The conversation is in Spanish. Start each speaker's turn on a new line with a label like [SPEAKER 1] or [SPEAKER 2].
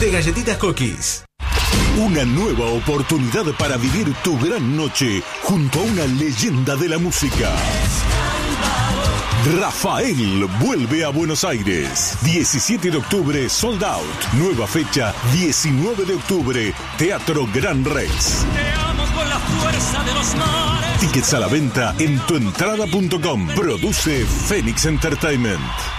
[SPEAKER 1] de galletitas Cookies.
[SPEAKER 2] Una nueva oportunidad para vivir tu gran noche junto a una leyenda de la música. Rafael vuelve a Buenos Aires. 17 de octubre, sold out. Nueva fecha, 19 de octubre, Teatro Gran Rex.
[SPEAKER 3] Te amo con la fuerza de los mares.
[SPEAKER 2] Tickets a la venta en tuentrada.com. Produce Phoenix Entertainment.